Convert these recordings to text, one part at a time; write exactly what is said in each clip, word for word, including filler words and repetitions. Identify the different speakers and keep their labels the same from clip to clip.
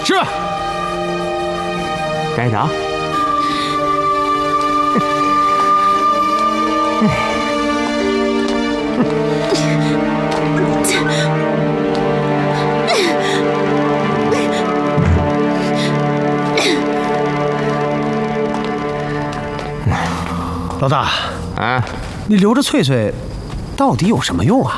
Speaker 1: 是。
Speaker 2: 干啥？
Speaker 1: 老大，
Speaker 2: 啊，
Speaker 1: 你留着翠翠，到底有什么用啊？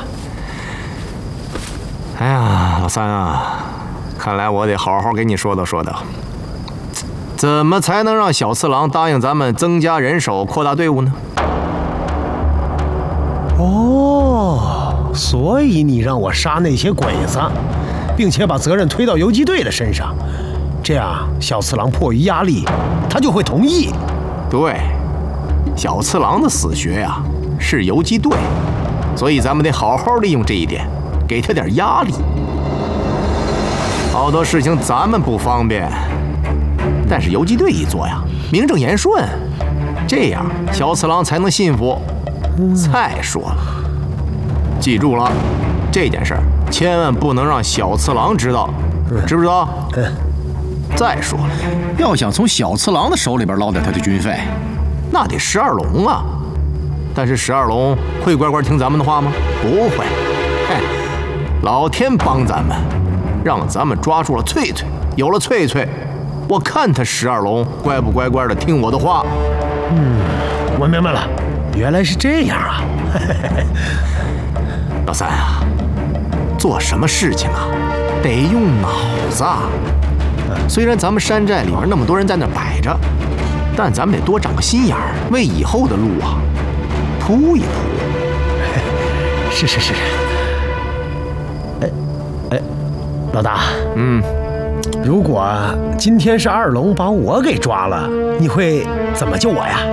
Speaker 2: 哎呀，老三啊，看来我得好好给你说道说道，怎么才能让小次郎答应咱们增加人手、扩大队伍呢？
Speaker 1: 哦，所以你让我杀那些鬼子，并且把责任推到游击队的身上，这样小次郎迫于压力，他就会同意。
Speaker 2: 对。小次郎的死穴呀、啊，是游击队，所以咱们得好好利用这一点，给他点压力。好多事情咱们不方便，但是游击队一做呀，名正言顺，这样小次郎才能信服。再说了，记住了，这件事儿千万不能让小次郎知道，知不知道？再说了，要想从小次郎的手里边捞点他的军费，那得十二龙啊！但是十二龙会乖乖听咱们的话吗？不会。嘿，老天帮咱们，让咱们抓住了翠翠。有了翠翠，我看他十二龙乖不乖乖的听我的话。
Speaker 1: 嗯，我明白了，原来是这样啊！
Speaker 2: 老三啊，做什么事情啊，得用脑子啊。虽然咱们山寨里边那么多人在那摆着，但咱们得多长个心眼儿，为以后的路啊铺一铺。
Speaker 1: 是是是。哎哎，老大，
Speaker 2: 嗯，
Speaker 1: 如果今天是二龙把我给抓了，你会怎么救我呀？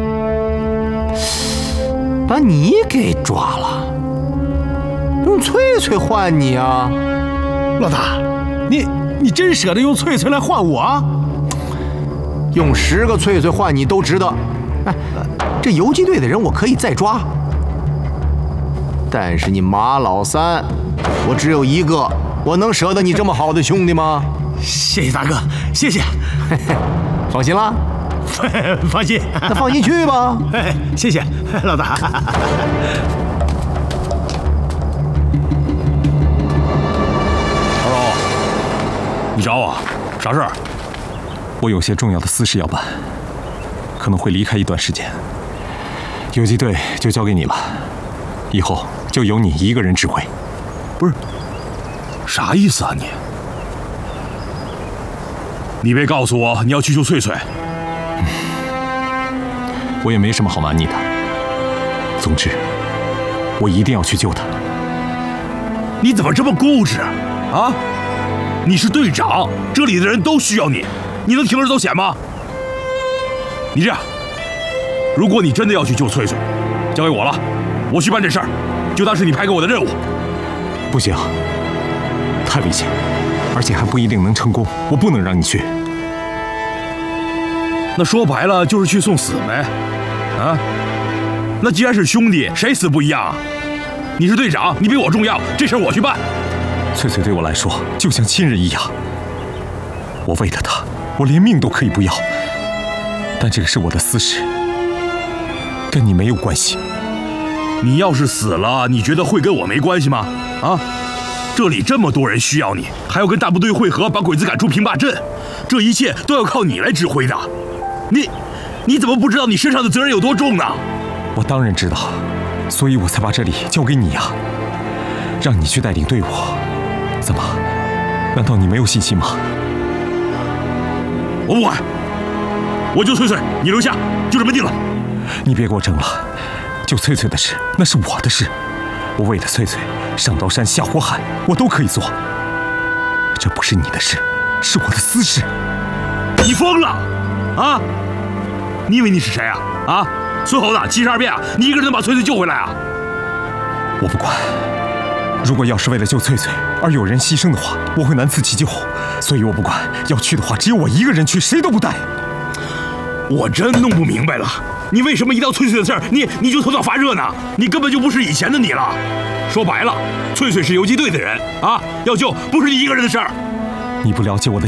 Speaker 2: 把你给抓了，用翠翠换你啊！
Speaker 1: 老大，你你真舍得用翠翠来换我？
Speaker 2: 用十个翠翠换你都值得。哎，这游击队的人我可以再抓，但是你马老三，我只有一个，我能舍得你这么好的兄弟吗？
Speaker 1: 谢谢大哥，谢谢。
Speaker 2: 放心啦，
Speaker 1: 放心，
Speaker 2: 那放心去吧。
Speaker 1: 谢谢老大。
Speaker 3: 二龙，你找我，啥事儿？
Speaker 4: 我有些重要的私事要办，可能会离开一段时间。游击队就交给你了，以后就由你一个人指挥。
Speaker 3: 不是，啥意思啊你？你别告诉我你要去救翠翠。
Speaker 4: 嗯，我也没什么好瞒你的。总之，我一定要去救她。
Speaker 3: 你怎么这么固执啊？你是队长，这里的人都需要你。你能铤而走险吗？你这样，如果你真的要去救翠翠，交给我了，我去办这事儿，就当是你派给我的任务。
Speaker 4: 不行，太危险，而且还不一定能成功，我不能让你去。
Speaker 3: 那说白了就是去送死呗，啊？那既然是兄弟，谁死不一样啊？你是队长，你比我重要，这事儿我去办。
Speaker 4: 翠翠对我来说就像亲人一样，我为了她，我连命都可以不要。但这个是我的私事，跟你没有关系。
Speaker 3: 你要是死了，你觉得会跟我没关系吗？啊，这里这么多人需要你，还要跟大部队会合，把鬼子赶出平坝镇，这一切都要靠你来指挥的。你，你怎么不知道你身上的责任有多重呢？
Speaker 4: 我当然知道，所以我才把这里交给你呀，让你去带领队伍。怎么？难道你没有信心吗？
Speaker 3: 我不管，我救翠翠，你留下，就这么定了。
Speaker 4: 你别给我争了，救翠翠的事那是我的事，我为了翠翠上刀山下火海，我都可以做。这不是你的事，是我的私事。
Speaker 3: 你疯了啊？你以为你是谁啊？啊，孙猴子七十二变啊！你一个人能把翠翠救回来啊？
Speaker 4: 我不管。如果要是为了救翠翠而有人牺牲的话，我会难辞其咎。所以我不管，要去的话只有我一个人去，谁都不带。
Speaker 3: 我真弄不明白了，你为什么一到翠翠的事儿，你你就头脑发热呢？你根本就不是以前的你了。说白了，翠翠是游击队的人啊，要救不是你一个人的事儿。
Speaker 4: 你不了解我的